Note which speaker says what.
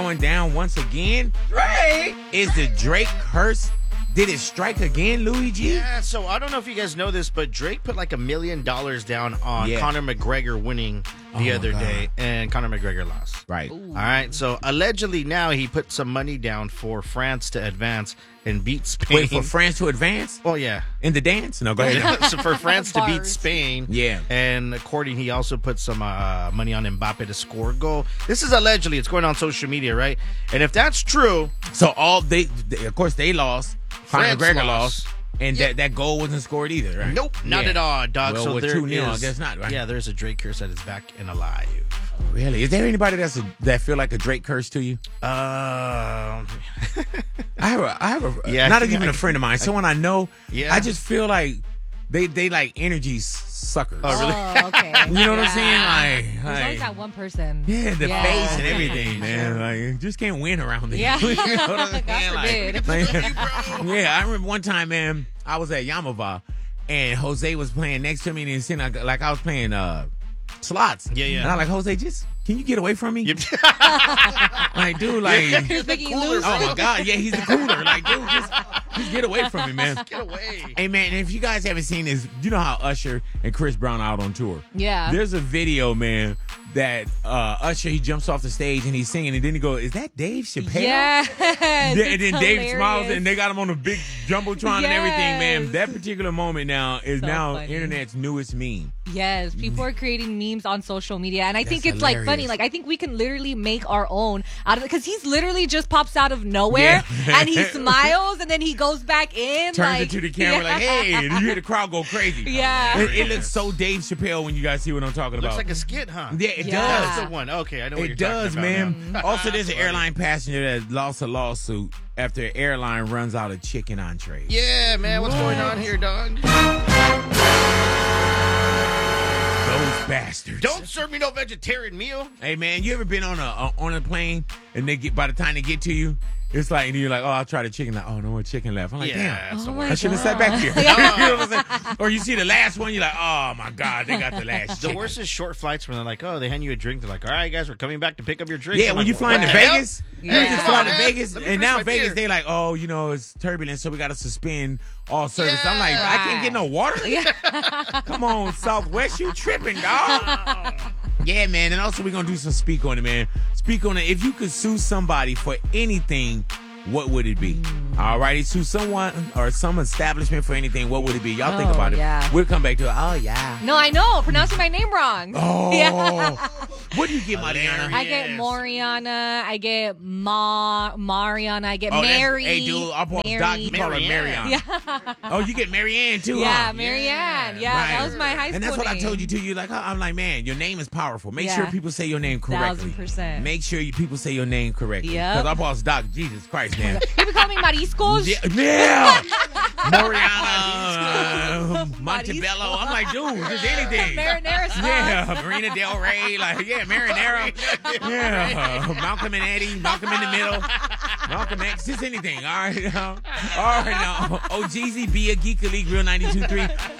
Speaker 1: going down once again.
Speaker 2: Drake!
Speaker 1: Is the Drake curse? Did it strike again, Luigi?
Speaker 2: Yeah, so I don't know if you guys know this, but Drake put like $1 million down on Conor McGregor winning the other day, and Conor McGregor lost.
Speaker 1: Right.
Speaker 2: All right, so allegedly now he put some money down for France to advance and beat Spain.
Speaker 1: Wait, for France to advance?
Speaker 2: Oh, yeah.
Speaker 1: In the dance? No, go ahead.
Speaker 2: So for France to beat Spain.
Speaker 1: Yeah.
Speaker 2: And according, he also put some money on Mbappe to score a goal. This is allegedly. It's going on social media, right? And if that's true.
Speaker 1: So they of course, they lost. Conor McGregor lost. And
Speaker 2: Yep.
Speaker 1: that goal wasn't scored either, right?
Speaker 2: Nope, not at all, dog.
Speaker 1: Well,
Speaker 2: so
Speaker 1: with
Speaker 2: there
Speaker 1: 2-0, I
Speaker 2: is,
Speaker 1: guess not, right?
Speaker 2: Yeah, there's a Drake curse that is back and alive.
Speaker 1: Really? Is there anybody that feel like a Drake curse to you?
Speaker 2: Yeah,
Speaker 1: not even a friend of mine. Someone I know.
Speaker 2: Yeah.
Speaker 1: I just feel like they like energy suckers.
Speaker 2: Oh, really?
Speaker 3: Oh, okay.
Speaker 1: You know what I'm saying?
Speaker 3: There's always that one person.
Speaker 1: Yeah, the face and everything, man. Like, you just can't win around them.
Speaker 3: Yeah.
Speaker 1: You know what I'm
Speaker 3: God
Speaker 1: saying?
Speaker 3: forbid.
Speaker 1: Yeah, I remember one time, man, I was at Yamava, and Jose was playing next to me, and he was sitting like I was playing slots.
Speaker 2: Yeah.
Speaker 1: And I was like, Jose, just can you get away from me?
Speaker 2: Yep.
Speaker 1: Like, dude, like,
Speaker 3: He's making you lose.
Speaker 1: oh my God, yeah, he's the cooler. Like, dude, just get away from me, man.
Speaker 2: Get away.
Speaker 1: Hey, man, if you guys haven't seen this, you know how Usher and Chris Brown are out on tour.
Speaker 3: Yeah.
Speaker 1: There's a video, man, that Usher, he jumps off the stage and he's singing, and then he goes, "Is that Dave Chappelle?"
Speaker 3: Yes.
Speaker 1: And then Dave
Speaker 3: Hilarious.
Speaker 1: smiles, and they got him on a big jumbotron and everything, man.
Speaker 3: Yes.
Speaker 1: That particular moment now is
Speaker 3: So
Speaker 1: now
Speaker 3: funny.
Speaker 1: internet's newest meme.
Speaker 3: Yes, people are creating memes on social media, and I think
Speaker 1: That's
Speaker 3: it's like funny.
Speaker 1: hilarious.
Speaker 3: Like I think we can literally make our own out of it because he's literally just pops out of nowhere
Speaker 1: Yeah.
Speaker 3: and he smiles and then he goes back in,
Speaker 1: Turns
Speaker 3: like,
Speaker 1: into the camera like, "Hey!" And you hear the crowd go crazy.
Speaker 3: Yeah.
Speaker 1: It looks so Dave Chappelle when you guys see what I'm talking
Speaker 2: Looks
Speaker 1: about.
Speaker 2: like a skit, huh?
Speaker 1: Yeah, it
Speaker 3: Yeah.
Speaker 1: does.
Speaker 2: That's the one. Okay, I know what
Speaker 1: It
Speaker 2: you're
Speaker 1: does,
Speaker 2: talking about
Speaker 1: man.
Speaker 2: now.
Speaker 1: Also, there's an airline passenger that lost a lawsuit after an airline runs out of chicken entrees.
Speaker 2: Yeah, man. What's going on here, dog?
Speaker 1: Those bastards.
Speaker 2: Don't serve me no vegetarian meal.
Speaker 1: Hey, man, you ever been on a plane and by the time they get to you, it's like, and you're like, "Oh, I'll try the chicken." Like, "Oh, no more chicken left." I'm like,
Speaker 2: Yeah,
Speaker 1: "Damn,
Speaker 2: it's the
Speaker 3: Oh
Speaker 2: worst.
Speaker 3: my
Speaker 1: I should have sat back here." You know what I'm saying? Or you see the last one, you're like, "Oh my God, they got the last
Speaker 2: The
Speaker 1: chicken."
Speaker 2: worst is short flights when they're like, oh, they hand you a drink. They're like, all right, guys, we're coming back to pick up your drink.
Speaker 1: Yeah,
Speaker 2: I'm
Speaker 1: when
Speaker 2: like,
Speaker 1: you flying to
Speaker 2: what the hell?
Speaker 1: Vegas, you
Speaker 3: Yeah.
Speaker 1: just
Speaker 3: Come
Speaker 1: fly
Speaker 3: on,
Speaker 1: to
Speaker 2: man.
Speaker 1: Vegas,
Speaker 2: Let me
Speaker 1: and
Speaker 2: finish
Speaker 1: now
Speaker 2: my
Speaker 1: Vegas,
Speaker 2: beer.
Speaker 1: they like, "Oh, you know, it's turbulent, so we got to suspend all service." I'm like,
Speaker 3: Yeah.
Speaker 1: I can't get no water. Come on, Southwest, you tripping, dog? Yeah, man, and also we're gonna do some speak on it, man. Speak on it. If you could sue somebody for anything, what would it be? All righty, sue someone or some establishment for anything, what would it be? Y'all think
Speaker 3: Oh,
Speaker 1: about it.
Speaker 3: yeah.
Speaker 1: We'll come back to it. Oh, yeah.
Speaker 3: No, I know, pronouncing my name wrong.
Speaker 1: Oh.
Speaker 3: Yeah.
Speaker 1: What do you get, Mariana?
Speaker 3: I get
Speaker 2: Yes.
Speaker 3: Moriana, I get Mariana, I get
Speaker 1: Oh, that's-
Speaker 3: Mary.
Speaker 1: Hey, dude, I'll put
Speaker 3: Mary.
Speaker 1: Doc, you call her
Speaker 2: Marianne.
Speaker 1: Mariana. Oh, you get Marianne too,
Speaker 3: Yeah,
Speaker 1: huh?
Speaker 3: Marianne. Yeah,
Speaker 1: Right.
Speaker 3: that was my high school
Speaker 1: And that's what I
Speaker 3: name.
Speaker 1: told you too. You're like, I'm like, man, your name is powerful. Make sure
Speaker 3: Yeah.
Speaker 1: people say your name correctly.
Speaker 3: 1000%.
Speaker 1: Make sure people say your name correctly.
Speaker 3: Yep.
Speaker 1: Because our boss, Doc, Jesus Christ, man.
Speaker 3: You be calling me Mariscos?
Speaker 1: Yeah. Mariana, Montebello. I'm like, dude, just anything.
Speaker 3: Marinara sauce.
Speaker 1: Yeah, Marina Del Rey, like, yeah, Marinara. Yeah, Malcolm and Eddie, Malcolm in the middle, Malcolm X, just anything. All right, all right, now. Oh, Jeezy, be a Geek Elite Real 92.3.